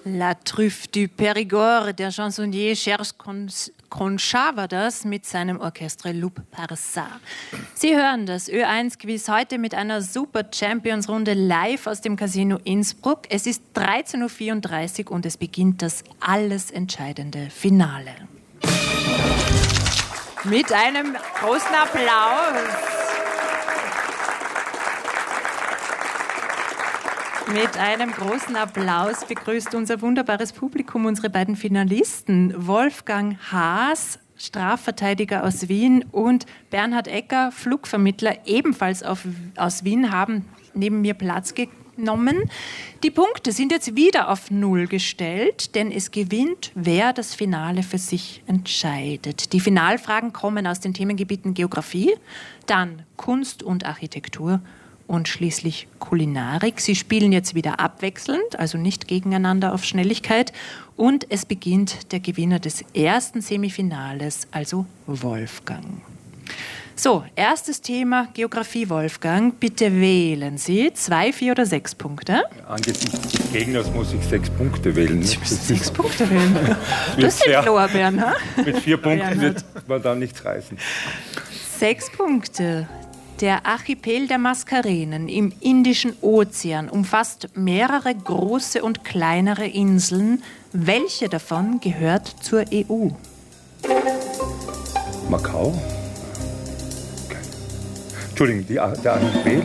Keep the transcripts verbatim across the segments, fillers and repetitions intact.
La Truffe du Périgord, der Chansonnier Serge Cronchat war das mit seinem Orchestre Loup Parsat. Sie hören das Ö eins Quiz heute mit einer Super Champions Runde live aus dem Casino Innsbruck. Es ist dreizehn Uhr vierunddreißig und es beginnt das alles entscheidende Finale. Mit einem großen Applaus. Mit einem großen Applaus begrüßt unser wunderbares Publikum unsere beiden Finalisten. Wolfgang Haas, Strafverteidiger aus Wien, und Bernhard Ecker, Flugvermittler, ebenfalls auf, aus Wien, haben neben mir Platz genommen. Die Punkte sind jetzt wieder auf Null gestellt, denn es gewinnt, wer das Finale für sich entscheidet. Die Finalfragen kommen aus den Themengebieten Geografie, dann Kunst und Architektur und schließlich Kulinarik. Sie spielen jetzt wieder abwechselnd, also nicht gegeneinander auf Schnelligkeit. Und es beginnt der Gewinner des ersten Semifinales, also Wolfgang. So, erstes Thema Geografie, Wolfgang. Bitte wählen Sie zwei, vier oder sechs Punkte. Angesichts des Gegners muss ich sechs Punkte wählen. Sie müssen sechs Punkte wählen. Das sind Lorbeeren, ha? Mit vier Punkten wird man da nichts reißen. Sechs Punkte. Der Archipel der Maskarenen im Indischen Ozean umfasst mehrere große und kleinere Inseln. Welche davon gehört zur E U? Macau? Okay. Entschuldigung, die, der Archipel?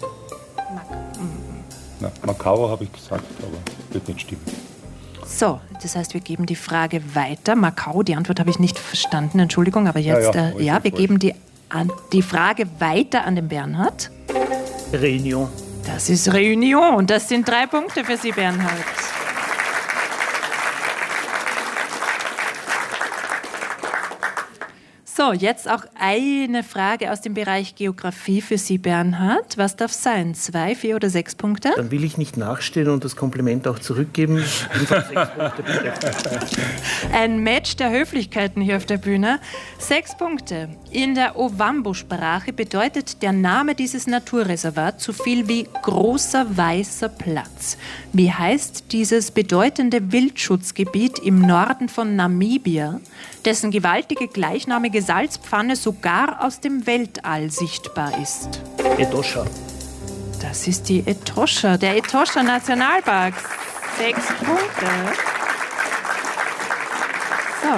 Na, Macau habe ich gesagt, aber wird nicht stimmen. So, das heißt, wir geben die Frage weiter. Macau, die Antwort habe ich nicht verstanden, Entschuldigung, aber jetzt, ja, ja, äh, ja wir geben die An die Frage weiter an den Bernhard. Réunion. Das ist Réunion und das sind drei Punkte für Sie, Bernhard. So, jetzt auch eine Frage aus dem Bereich Geografie für Sie, Bernhard. Was darf sein? Zwei, vier oder sechs Punkte? Dann will ich nicht nachstehen und das Kompliment auch zurückgeben. Jedenfalls sechs Punkte, bitte. Ein Match der Höflichkeiten hier auf der Bühne. Sechs Punkte. In der Ovambo-Sprache bedeutet der Name dieses Naturreservats so viel wie großer weißer Platz. Wie heißt dieses bedeutende Wildschutzgebiet im Norden von Namibia, dessen gewaltige gleichnamige Salzpfanne sogar aus dem Weltall sichtbar ist? Etosha. Das ist die Etosha, der Etosha Nationalpark. Sechs Punkte. So.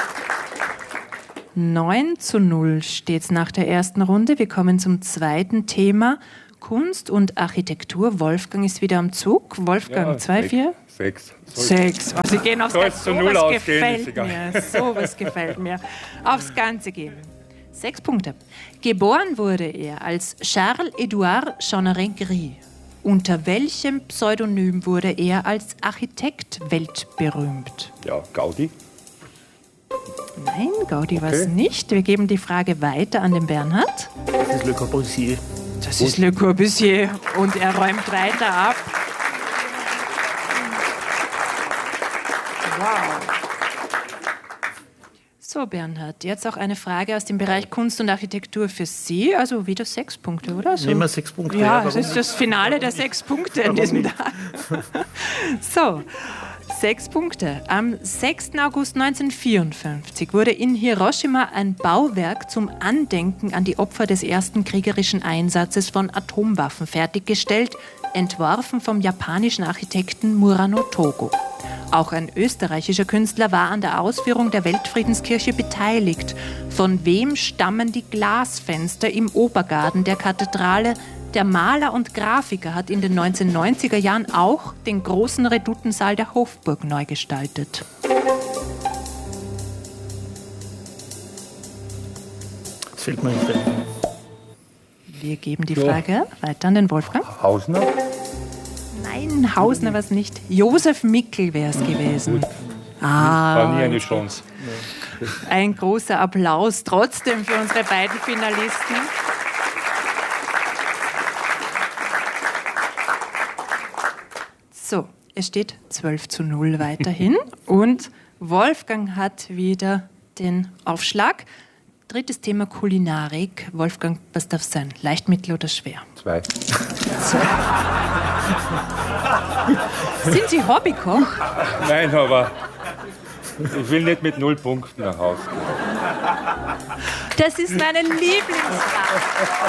neun zu null steht es nach der ersten Runde. Wir kommen zum zweiten Thema. Kunst und Architektur. Wolfgang ist wieder am Zug. Wolfgang, ja, zwei, vier? Sechs. Sechs. Oh, Sie gehen aufs Ganze. Zu null ausgehen, gefällt mir. Sowas gefällt mir. Aufs Ganze gehen. Sechs Punkte. Geboren wurde er als Charles-Édouard Jeanneret-Gris. Unter welchem Pseudonym wurde er als Architekt weltberühmt? Ja, Gaudi. Nein, Gaudi okay. war es nicht. Wir geben die Frage weiter an den Bernhard. Das ist Le Corbusier. Das ist Le Corbusier und er räumt weiter ab. Wow. So, Bernhard, jetzt auch eine Frage aus dem Bereich Kunst und Architektur für Sie. Also wieder sechs Punkte, oder? So. Nehmen wir sechs Punkte. Ja, es ist das Finale der sechs Punkte an diesem Tag. So, sechs Punkte. Am sechsten August neunzehnhundertvierundfünfzig wurde in Hiroshima ein Bauwerk zum Andenken an die Opfer des ersten kriegerischen Einsatzes von Atomwaffen fertiggestellt, entworfen vom japanischen Architekten Murano Togo. Auch ein österreichischer Künstler war an der Ausführung der Weltfriedenskirche beteiligt. Von wem stammen die Glasfenster im Obergarten der Kathedrale? Der Maler und Grafiker hat in den neunzehnhundertneunziger Jahren auch den großen Redoutensaal der Hofburg neu gestaltet. Das fällt mir nicht ein. Wir geben die Frage so. weiter an den Wolfgang. Hausner? Nein, Hausner war es nicht. Josef Mickel wäre es gewesen. Gut. Ah, war nie eine Chance. Ein großer Applaus trotzdem für unsere beiden Finalisten. So, es steht zwölf zu null weiterhin und Wolfgang hat wieder den Aufschlag. Drittes Thema Kulinarik. Wolfgang, was darf es sein? Leicht, mittel oder schwer? Zwei. Zwei. Sind Sie Hobbykoch? Nein, aber ich will nicht mit null Punkten nach Hause gehen. Das ist meine Lieblingsfrage.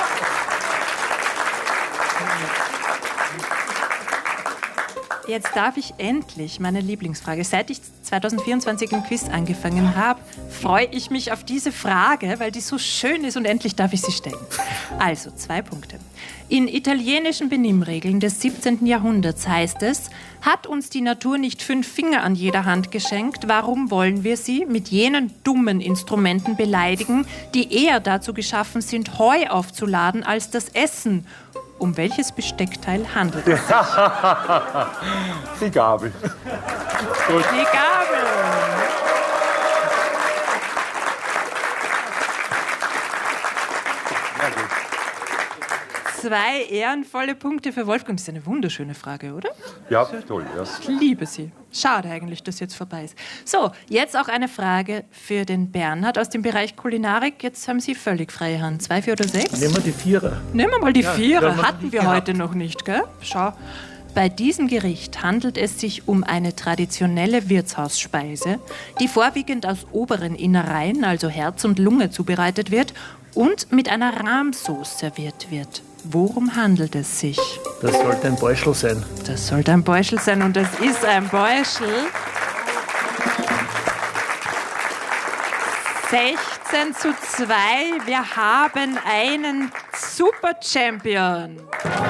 Jetzt darf ich endlich meine Lieblingsfrage. Seit ich zwanzig vierundzwanzig im Quiz angefangen habe, freue ich mich auf diese Frage, weil die so schön ist und endlich darf ich sie stellen. Also, zwei Punkte. In italienischen Benimmregeln des siebzehnten Jahrhunderts heißt es, hat uns die Natur nicht fünf Finger an jeder Hand geschenkt, warum wollen wir sie mit jenen dummen Instrumenten beleidigen, die eher dazu geschaffen sind, Heu aufzuladen als das Essen? Um welches Besteckteil handelt es sich? Die Gabel. Gut. Die Gabel. Ja, gut. Zwei ehrenvolle Punkte für Wolfgang. Das ist eine wunderschöne Frage, oder? Ja, toll. Ja. Ich liebe sie. Schade eigentlich, dass jetzt vorbei ist. So, jetzt auch eine Frage für den Bernhard aus dem Bereich Kulinarik. Jetzt haben Sie völlig freie Hand. Zwei, vier oder sechs? Nehmen wir die Vierer. Nehmen wir mal die Ja, Vierer. haben wir Hatten nicht wir gehabt. heute noch nicht, gell? Schau. Bei diesem Gericht handelt es sich um eine traditionelle Wirtshausspeise, die vorwiegend aus oberen Innereien, also Herz und Lunge, zubereitet wird und mit einer Rahmsauce serviert wird. Worum handelt es sich? Das sollte ein Beuschel sein. Das sollte ein Beuschel sein und das ist ein Beuschel. sechzehn zu zwei. Wir haben einen Super Champion.